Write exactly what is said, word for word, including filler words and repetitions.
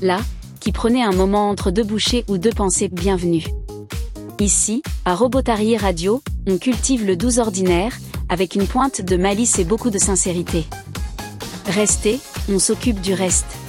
là, qui prenait un moment entre deux bouchées ou deux pensées. Bienvenue. Ici, à Robotary Radio, on cultive le doux ordinaire, avec une pointe de malice et beaucoup de sincérité. Restez, on s'occupe du reste.